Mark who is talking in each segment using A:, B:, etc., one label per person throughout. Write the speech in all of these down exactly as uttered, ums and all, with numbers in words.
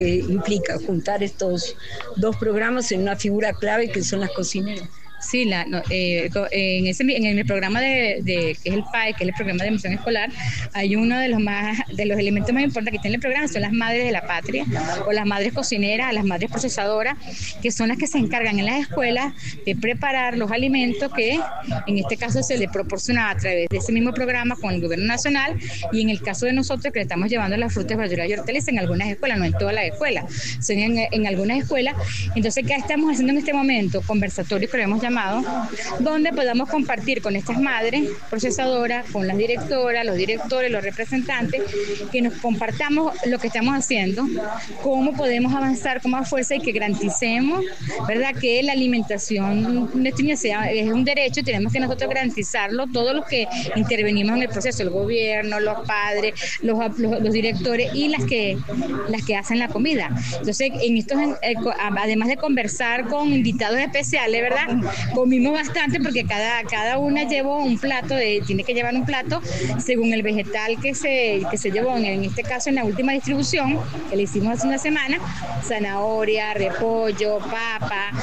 A: eh, implica juntar estos dos programas en una figura clave que son las cocineras.
B: Sí, la, no, eh, en, ese, en el programa de, de que es el P A E, que es el programa de emoción escolar, hay uno de los más de los elementos más importantes que tiene el programa, son las madres de la patria, o las madres cocineras, las madres procesadoras, que son las que se encargan en las escuelas de preparar los alimentos que en este caso se le proporciona a través de ese mismo programa con el gobierno nacional, y en el caso de nosotros que le estamos llevando las frutas, verduras y hortalizas en algunas escuelas, no en todas las escuelas, son en, en algunas escuelas. Entonces, ¿qué estamos haciendo en este momento? Conversatorios que lo hemos llamado, donde podamos compartir con estas madres procesadoras, con las directoras, los directores, los representantes, que nos compartamos lo que estamos haciendo, cómo podemos avanzar con más fuerza y que garanticemos, ¿verdad?, que la alimentación nuestra niña sea, es un derecho y tenemos que nosotros garantizarlo, todos los que intervenimos en el proceso, el gobierno, los padres, los, los, los directores y las que, las que hacen la comida. Entonces, en estos, eh, además de conversar con invitados especiales, ¿verdad?, comimos bastante porque cada, cada una llevó un plato, de, tiene que llevar un plato según el vegetal que se, que se llevó, en, en este caso en la última distribución que le hicimos hace una semana, zanahoria, repollo, papa,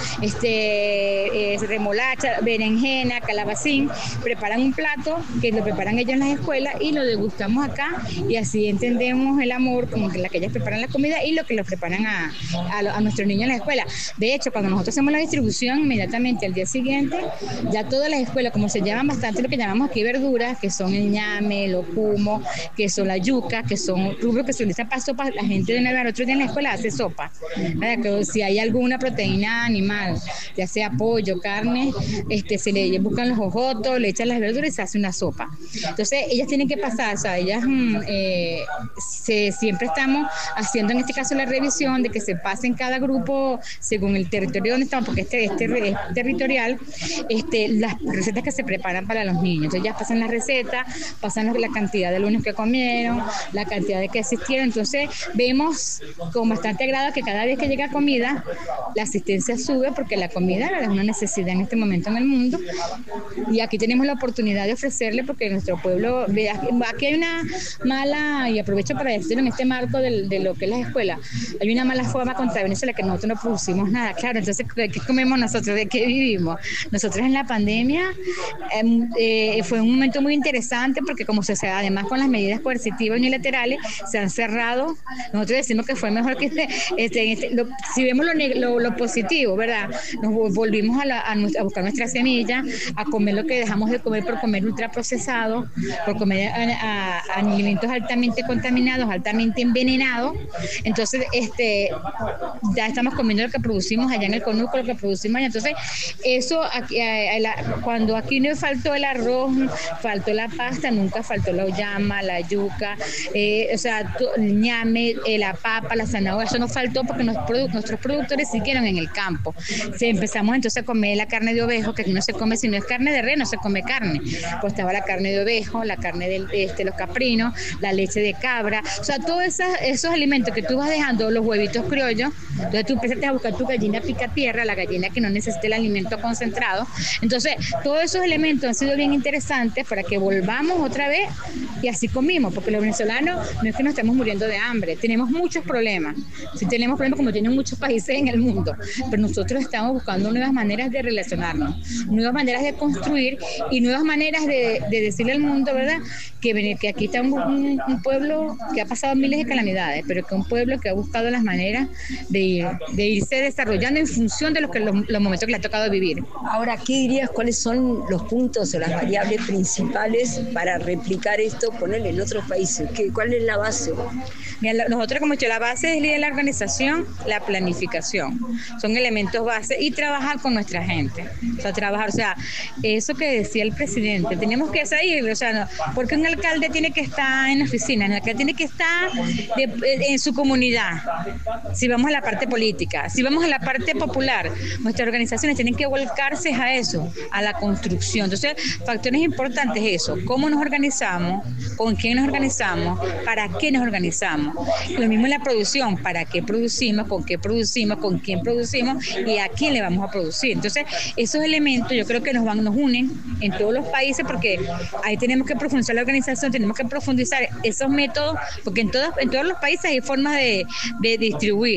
B: este, eh, remolacha, berenjena, calabacín. Preparan un plato que lo preparan ellos en las escuelas y lo degustamos acá, y así entendemos el amor como que la que ellas preparan la comida y lo que lo preparan a, a, a nuestros niños en la escuela. De hecho, cuando nosotros hacemos la distribución, inmediatamente al día siguiente, ya todas las escuelas, como se llevan bastante lo que llamamos aquí verduras, que son el ñame, el ocumo, que son la yuca, que son rubros que se utilizan para sopa, la gente de una vez al otro día en la escuela hace sopa, ¿verdad? Que si hay alguna proteína animal, ya sea pollo, carne, este, se le buscan los ojotos, le echan las verduras y se hace una sopa. Entonces ellas tienen que pasar, o sea, ellas mm, eh, se, siempre estamos haciendo en este caso la revisión de que se pasen cada grupo según el territorio donde estamos, porque este, este es territorial, este, las recetas que se preparan para los niños. Entonces ellas pasan las recetas, pasan la cantidad de lunes que comieron, la cantidad de que asistieron. Entonces vemos con bastante agrado que cada vez que llega comida, la asistencia sube, porque la comida es una necesidad en este momento en el mundo, y aquí tenemos la oportunidad de ofrecerle, porque nuestro pueblo, aquí hay una mala, y aprovecho para decirlo en este marco de, de lo que es la escuela, hay una mala fama contra Venezuela, que nosotros no producimos nada. Claro, entonces, ¿de qué comemos nosotros? ¿De qué vivimos? Nosotros en la pandemia eh, eh, fue un momento muy interesante, porque como se sabe, además con las medidas coercitivas unilaterales se han cerrado. Nosotros decimos que fue mejor que este, este, este lo, si vemos lo, lo, lo positivo, ¿verdad? Nos volvimos a, la, a, a buscar nuestra semilla, a comer lo que dejamos de comer por comer ultraprocesado, por comer a, a, a alimentos altamente contaminados, altamente envenenados. Entonces, este, ya estamos comiendo lo que producimos allá en el conuco, lo que producimos allá. Entonces, eso, aquí, eh, la, cuando aquí no faltó el arroz, faltó la pasta, nunca faltó la oyama, la yuca, eh, o sea, el ñame, eh, la papa, la zanahoria, eso no faltó porque nos produ nuestros productores siguieron en el campo. Se empezamos entonces a comer la carne de ovejo, que aquí no se come, si no es carne de res, no se come carne. Pues estaba la carne de ovejo, la carne de este, los caprinos, la leche de cabra, o sea, todos esos, esos alimentos que tú vas dejando, los huevitos criollos. Entonces tú empezaste a buscar tu gallina pica tierra, la gallina que no necesita el alimento concentrado. Entonces, todos esos elementos han sido bien interesantes para que volvamos otra vez, y así comimos, porque los venezolanos no es que nos estemos muriendo de hambre, tenemos muchos problemas, sí tenemos problemas como tienen muchos países en el mundo, pero nosotros estamos buscando nuevas maneras de relacionarnos, nuevas maneras de construir y nuevas maneras de, de decirle al mundo, ¿verdad?, que, que aquí está un, un, un pueblo que ha pasado miles de calamidades, pero que un pueblo que ha buscado las maneras de, ir, de irse desarrollando en función de los, que, los, los momentos que le ha tocado vivir.
A: Ahora, ¿qué dirías? ¿Cuáles son los puntos o las variables principales para replicar esto, ponerle en otros países? ¿Qué, ¿Cuál es la base?
B: Mira, nosotros, como he dicho, la base es de la organización, la planificación, son elementos base, y trabajar con nuestra gente, o sea, trabajar, o sea, eso que decía el presidente, tenemos que salir, o sea, no, porque un alcalde tiene que estar en la oficina, el alcalde tiene que estar de, en su comunidad. Si vamos a la parte política, si vamos a la parte popular, nuestras organizaciones tienen que volver volcarse a eso, a la construcción. Entonces, factores importantes es eso, cómo nos organizamos, con quién nos organizamos, para qué nos organizamos. Lo mismo en la producción, para qué producimos, con qué producimos, con quién producimos y a quién le vamos a producir. Entonces, esos elementos yo creo que nos van, nos unen en todos los países, porque ahí tenemos que profundizar la organización, tenemos que profundizar esos métodos, porque en todos, en todos los países hay formas de, de distribuir.